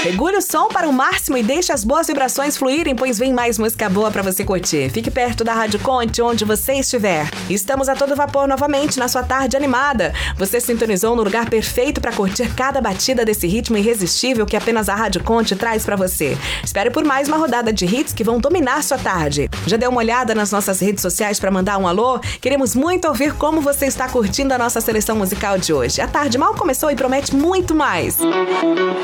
Regule o som para o máximo e deixe as boas vibrações fluírem, pois vem mais música boa para você curtir. Fique perto da Rádio Conte, onde você estiver. Estamos a todo vapor novamente na sua tarde animada. Você sintonizou no lugar perfeito para curtir cada batida desse ritmo irresistível que apenas a Rádio Conte traz para você. Espere por mais uma rodada de hits que vão dominar sua tarde. Já deu uma olhada nas nossas redes sociais para mandar um alô? Queremos muito ouvir como você está curtindo a nossa seleção musical de hoje. A tarde mal começou e promete muito mais.